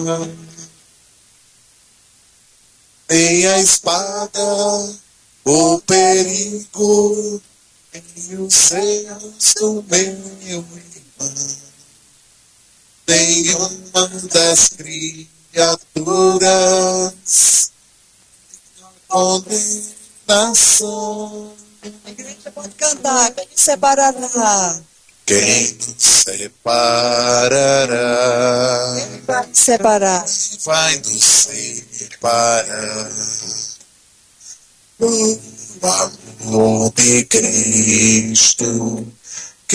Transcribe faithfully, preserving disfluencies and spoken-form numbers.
Nem a espada, o perigo, nem os seios do meu irmão. Nenhuma das criaturas condenação. A igreja pode cantar, quem nos separará? Quem nos separará? Quem vai nos separar? Vai nos separar. O amor de Cristo.